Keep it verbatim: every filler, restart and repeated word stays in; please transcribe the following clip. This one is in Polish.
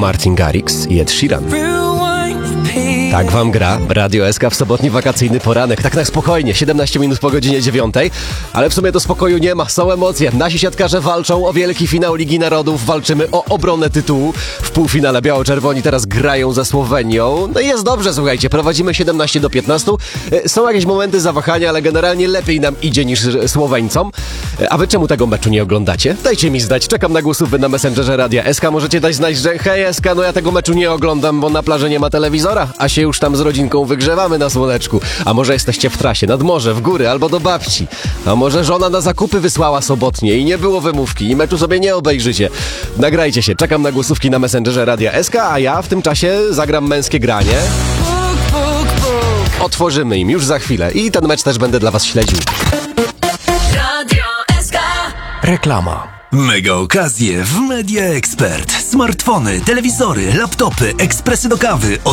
Martin Garrix i Ed Sheeran. Tak wam gra Radio S K w sobotni wakacyjny poranek. Tak na spokojnie, siedemnaście minut po godzinie dziewiątej. Ale w sumie do spokoju nie ma, są emocje. Nasi siatkarze walczą o wielki finał Ligi Narodów. Walczymy o obronę tytułu. W półfinale biało-czerwoni teraz grają ze Słowenią. No i jest dobrze, słuchajcie, prowadzimy siedemnaście do piętnastu. Są jakieś momenty zawahania, ale generalnie lepiej nam idzie niż Słoweńcom. A wy czemu tego meczu nie oglądacie? Dajcie mi znać, czekam na głosówkę na Messengerze Radia S K. Możecie dać znać, że hej S K, no ja tego meczu nie oglądam, bo na plaży nie ma telewizora, a się już tam z rodzinką wygrzewamy na słoneczku. A może jesteście w trasie, nad morze, w góry albo do babci. A może żona na zakupy wysłała sobotnie i nie było wymówki i meczu sobie nie obejrzycie. Nagrajcie się, czekam na głosówki na Messengerze Radia S K, a ja w tym czasie zagram męskie granie. Puk, puk, puk. Otworzymy im już za chwilę i ten mecz też będę dla was śledził. Radio S K. Reklama. Mega okazje w Media Expert. Smartfony, telewizory, laptopy, ekspresy do kawy od